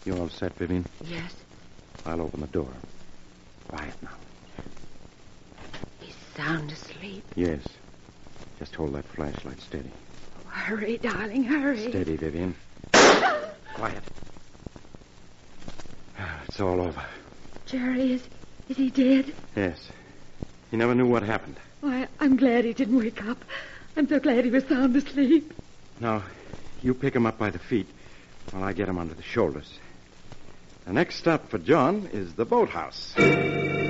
You all set, Vivian? Yes. I'll open the door. Quiet now. He's sound asleep. Yes. Just hold that flashlight steady. Oh, hurry, darling, hurry. Steady, Vivian. Quiet. It's all over. Jerry, is he dead? Yes. He never knew what happened. Why, I'm glad he didn't wake up. I'm so glad he was sound asleep. Now, you pick him up by the feet while I get him under the shoulders. The next stop for John is the boathouse.